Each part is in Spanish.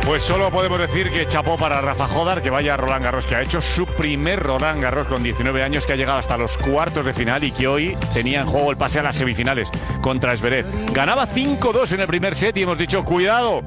Pues solo podemos decir que chapó para Rafa Jódar, que vaya Roland Garros, que ha hecho su primer Roland Garros con 19 años, que ha llegado hasta los cuartos de final y que hoy tenía en juego el pase a las semifinales contra Zverev. Ganaba 5-2 en el primer set y hemos dicho, cuidado,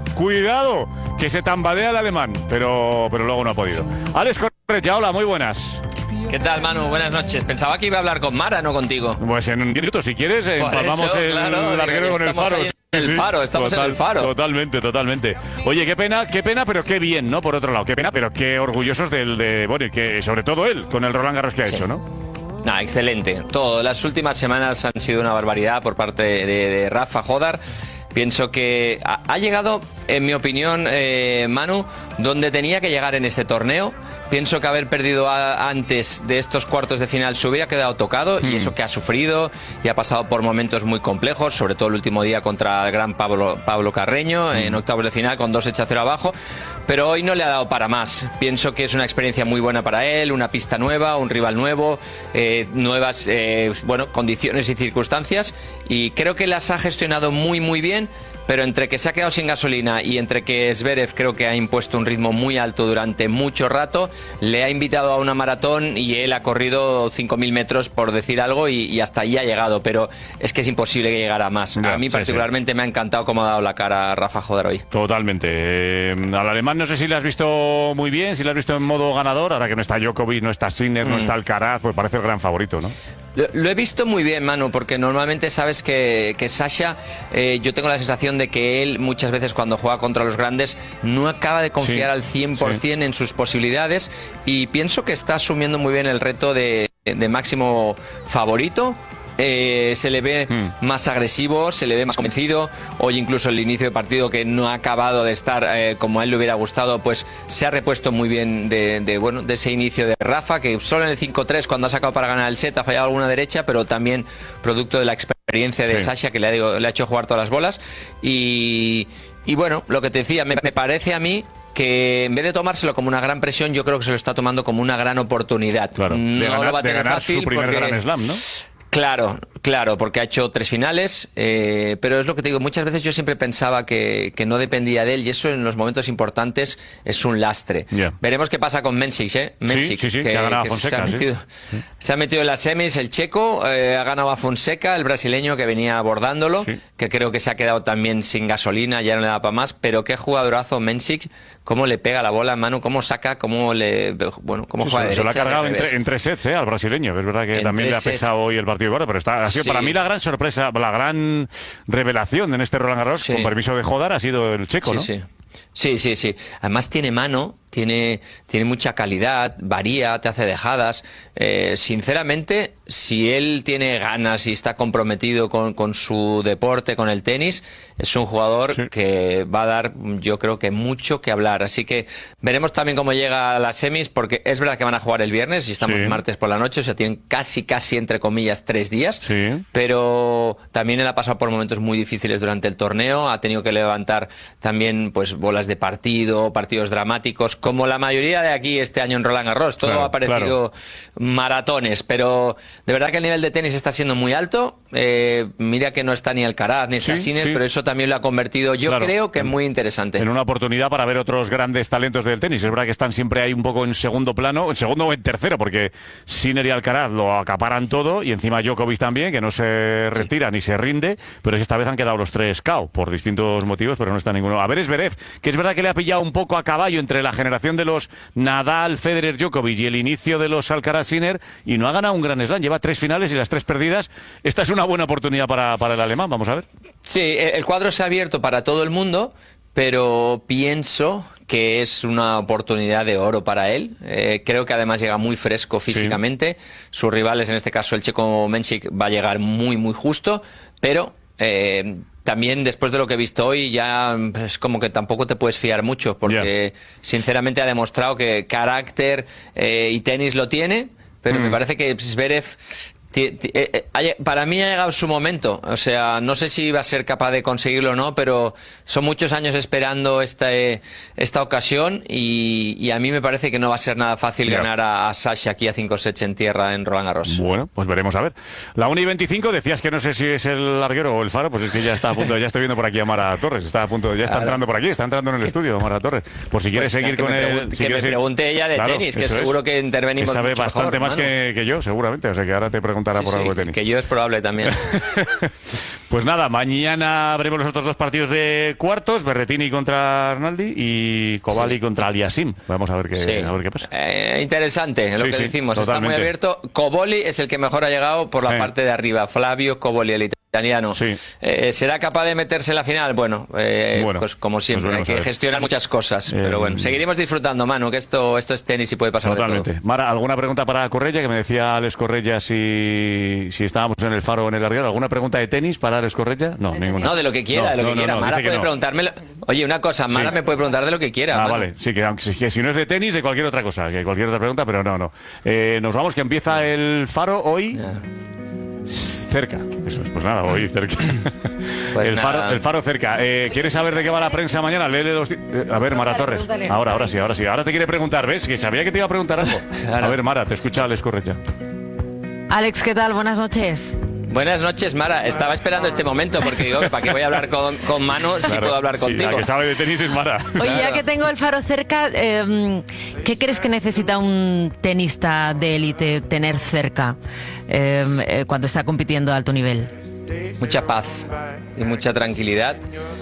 que se tambalea el alemán, pero luego no ha podido. Alex Correia, hola, muy buenas. ¿Qué tal, Manu? Buenas noches. Pensaba que iba a hablar con Mara, no contigo. Pues en un minuto, si quieres, empalmamos el larguero con el Faro. Estamos en el Faro. Totalmente. Oye, qué pena, pero qué bien, ¿no? Por otro lado, qué pena, pero qué orgullosos bueno, y que sobre todo él, con el Roland Garros que ha hecho, ¿no? Excelente. Las últimas semanas han sido una barbaridad por parte de Rafa Jódar. Pienso que ha llegado, en mi opinión, Manu, donde tenía que llegar en este torneo. Pienso que haber perdido antes de estos cuartos de final se hubiera quedado tocado, y eso que ha sufrido y ha pasado por momentos muy complejos, sobre todo el último día contra el gran Pablo Carreño, en octavos de final con 2-0 abajo, pero hoy no le ha dado para más. Pienso que es una experiencia muy buena para él, una pista nueva, un rival nuevo, nuevas condiciones y circunstancias, y creo que las ha gestionado muy bien. Pero entre que se ha quedado sin gasolina y entre que Zverev creo que ha impuesto un ritmo muy alto durante mucho rato, le ha invitado a una maratón y él ha corrido 5.000 metros, por decir algo, y hasta ahí ha llegado. Pero es que es imposible que llegara más. A mí particularmente me ha encantado cómo ha dado la cara a Rafa Jódar hoy. Totalmente. Al alemán no sé si lo has visto muy bien, si lo has visto en modo ganador, ahora que no está Djokovic, no está Sinner, no está Alcaraz, pues parece el gran favorito, ¿no? Lo he visto muy bien, Manu, porque normalmente sabes que Sasha, yo tengo la sensación de que él muchas veces cuando juega contra los grandes no acaba de confiar al 100% en sus posibilidades, y pienso que está asumiendo muy bien el reto de máximo favorito. Se le ve más agresivo, se le ve más convencido. Hoy incluso el inicio de partido, que no ha acabado de estar como a él le hubiera gustado, pues se ha repuesto muy bien de ese inicio de Rafa, que solo en el 5-3, cuando ha sacado para ganar el set, ha fallado alguna derecha, pero también producto de la experiencia de Sasha, que le ha hecho jugar todas las bolas. Y bueno, lo que te decía, me parece a mí que en vez de tomárselo como una gran presión, yo creo que se lo está tomando como una gran oportunidad. Claro, de ganar su primer Grand Slam, ¿no? Claro, porque ha hecho 3 finales, pero es lo que te digo, muchas veces yo siempre pensaba que no dependía de él, y eso en los momentos importantes es un lastre. Veremos qué pasa con Mensik, que ha ganado a Fonseca. Se ha metido en las semis el checo, ha ganado a Fonseca, el brasileño, que venía abordándolo, que creo que se ha quedado también sin gasolina, ya no le da para más, pero qué jugadorazo Mensik, cómo le pega la bola en mano, cómo saca, cómo juega derecha. Se lo ha cargado en 3 sets al brasileño, que es verdad que también le ha pesado hoy el partido. Pero ha sido para mí la gran sorpresa, la gran revelación en este Roland Garros, con permiso de Jódar, ha sido el checo, ¿no? Sí. Además tiene mano, tiene mucha calidad, varía, te hace dejadas. Sinceramente, si él tiene ganas y está comprometido con su deporte, con el tenis, es un jugador que va a dar, yo creo que mucho que hablar. Así que veremos también cómo llega a las semis, porque es verdad que van a jugar el viernes y estamos martes por la noche, o sea, tienen casi entre comillas 3 días, pero también él ha pasado por momentos muy difíciles durante el torneo, ha tenido que levantar también pues bolas de partidos dramáticos, como la mayoría de aquí este año en Roland Garros. Todo ha parecido maratones, pero de verdad que el nivel de tenis está siendo muy alto. Mira que no está ni Alcaraz ni está Sinner, pero eso también lo ha convertido, yo creo que muy interesante. En una oportunidad para ver otros grandes talentos del tenis. Es verdad que están siempre ahí un poco en segundo plano, en segundo o en tercero, porque Sinner y Alcaraz lo acaparan todo, y encima Djokovic también, que no se retira ni se rinde, pero esta vez han quedado los 3 KO por distintos motivos, pero no está ninguno. A ver, Zverev, que es verdad que le ha pillado un poco a caballo entre la generación de los Nadal, Federer, Djokovic y el inicio de los Alcaraz, Sinner, y no ha ganado un Grand Slam. Lleva 3 finales y las 3 perdidas. Esta es una buena oportunidad para el alemán, vamos a ver. Sí, el cuadro se ha abierto para todo el mundo, pero pienso que es una oportunidad de oro para él. Creo que además llega muy fresco físicamente. Sus rivales, en este caso el checo Mensik, va a llegar muy justo, pero también después de lo que he visto hoy ya es como que tampoco te puedes fiar mucho, porque sinceramente ha demostrado que carácter y tenis lo tiene, pero me parece que Zverev Para mí ha llegado su momento, o sea, no sé si va a ser capaz de conseguirlo o no, pero son muchos años esperando esta ocasión y a mí me parece que no va a ser nada fácil ganar a Sasha aquí a 5 sets en tierra en Roland Garros. Bueno, pues veremos a ver. La 1:25, decías que no sé si es el larguero o el Faro, pues es que ya está a punto, ya estoy viendo por aquí a Mara Torres, está a punto, ya está entrando por aquí, está entrando en el estudio Mara Torres. Por si quieres seguir con él. Que me pregunte ella de tenis, que seguro que intervenimos que sabe mucho bastante mejor, más que yo, seguramente, o sea que ahora te preguntará por algo de tenis. Que yo es probable también. Pues nada, mañana veremos los otros dos partidos de cuartos, Berrettini contra Arnaldi y Coballi contra Aliasim. Vamos a ver qué pasa. Interesante lo que decimos, totalmente. Está muy abierto. Coballi es el que mejor ha llegado por la parte de arriba, Flavio Coballi, el italiano. ¿Será capaz de meterse en la final? Bueno, pues como siempre, hay que gestionar muchas cosas, pero bueno, seguiremos disfrutando, Manu, que esto es tenis y puede pasar totalmente. de todo. Mara, ¿alguna pregunta para Correia? Que me decía Alex Correia si estábamos en el Faro o en el larguero. ¿Alguna pregunta de tenis para Alex Correia? No, ninguna. No, de lo que quiera, Mara puede preguntarme. Oye, una cosa, Mara me puede preguntar de lo que quiera. Manu. Vale, sí, que si no es de tenis, de cualquier otra cosa, que cualquier otra pregunta, pero no. Nos vamos, que empieza el Faro hoy. Cerca, eso es, pues nada, hoy cerca. Pues el Faro cerca. ¿Quieres saber de qué va la prensa mañana? Léele a ver, Mara Torres. Ahora sí. Ahora te quiere preguntar, ¿ves? Que sabía que te iba a preguntar algo. Claro. A ver, Mara, te escucha Alex Correia. Alex, ¿qué tal? Buenas noches. Buenas noches, Mara. Estaba esperando este momento porque digo, ¿para qué voy a hablar con Manu si puedo hablar contigo? La que sabe de tenis es Mara. Oye, ya que tengo el Faro cerca, ¿qué crees que necesita un tenista de élite tener cerca cuando está compitiendo a alto nivel? Mucha paz y mucha tranquilidad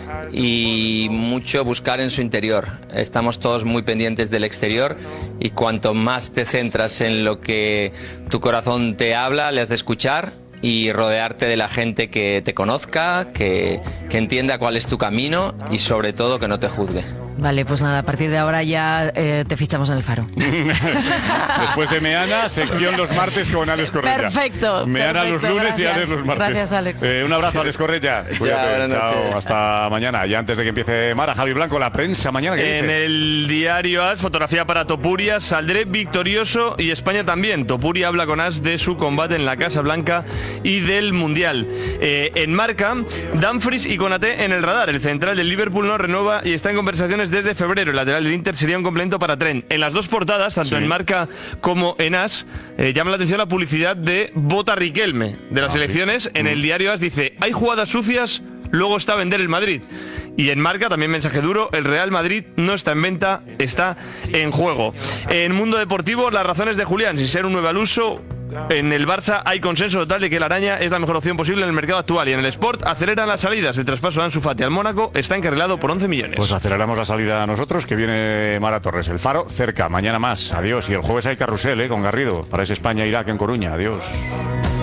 y mucho buscar en su interior. Estamos todos muy pendientes del exterior y cuanto más te centras en lo que tu corazón te habla, le has de escuchar y rodearte de la gente que te conozca, que entienda cuál es tu camino y sobre todo que no te juzgue. Vale, pues nada, a partir de ahora ya te fichamos en el Faro. Después de Meana, sección los martes con Alex Correia. Perfecto. Meana los lunes, gracias. Y Alex los martes. Gracias, Alex. Un abrazo, Alex Correia. Cuídate. Chao, hasta mañana. Y antes de que empiece Mara, Javi Blanco, la prensa mañana. ¿Qué dice? El diario AS, fotografía para Topuria, saldré victorioso y España también. Topuria habla con AS de su combate en la Casa Blanca y del Mundial. En Marca, Dumfries y Konaté en el radar. El central del Liverpool no renueva y está en conversaciones desde febrero. El lateral del Inter sería un complemento para Trent. En las dos portadas, tanto en Marca como en AS, llama la atención la publicidad de Bota Riquelme de las elecciones. En el diario AS dice, hay jugadas sucias, luego está a vender el Madrid. Y en Marca, también mensaje duro, el Real Madrid no está en venta, está en juego. En Mundo Deportivo, las razones de Julián, sin ser un nuevo al uso. En el Barça hay consenso total de que la araña es la mejor opción posible en el mercado actual. Y en el Sport aceleran las salidas. El traspaso de Ansu Fati al Mónaco está encarrilado por 11 millones. Pues aceleramos la salida a nosotros, que viene Mara Torres. El Faro cerca, mañana más. Adiós. Y el jueves hay carrusel con Garrido para ese España-Irak en Coruña. Adiós.